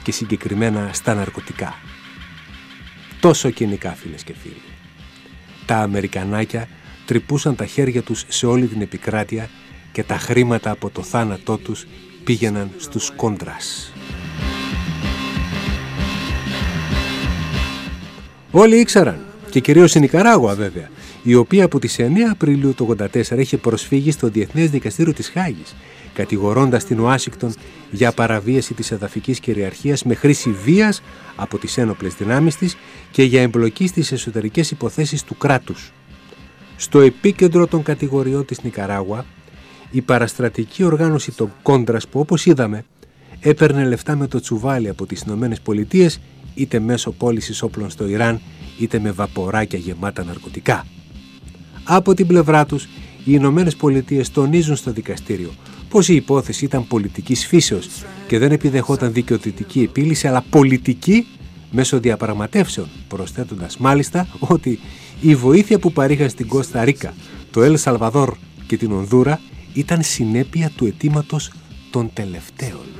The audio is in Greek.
και συγκεκριμένα στα ναρκωτικά. Τόσο κοινικά, φίλες και φίλοι. Τα Αμερικανάκια τρυπούσαν τα χέρια τους σε όλη την επικράτεια και τα χρήματα από το θάνατό τους πήγαιναν στους κόντρας. Όλοι ήξεραν, και κυρίως η Νικαράγουα βέβαια, η οποία από τις 9 Απριλίου του 1984 είχε προσφύγει στο Διεθνές Δικαστήριο της Χάγης, κατηγορώντας την Ουάσιγκτον για παραβίαση της εδαφικής κυριαρχίας με χρήση βίας από τις ένοπλες δυνάμεις της και για εμπλοκή στις εσωτερικές υποθέσεις του κράτους. Στο επίκεντρο των κατηγοριών της Νικαράγουα, η παραστρατική οργάνωση των Κόντρας που, όπως είδαμε, έπαιρνε λεφτά με το τσουβάλι από τις Ηνωμένες Πολιτείες, είτε μέσω πώλησης όπλων στο Ιράν, είτε με βαποράκια γεμάτα ναρκωτικά. Από την πλευρά τους, οι Ηνωμένες Πολιτείες τονίζουν στο δικαστήριο πως η υπόθεση ήταν πολιτικής φύσεως και δεν επιδεχόταν δικαιοδυτική επίλυση, αλλά πολιτική μέσω διαπραγματεύσεων, προσθέτοντας μάλιστα ότι η βοήθεια που παρήχαν στην Κώστα Ρίκα, το Ελ Σαλβαδόρ και την Ονδούρα ήταν συνέπεια του αιτήματος των τελευταίων.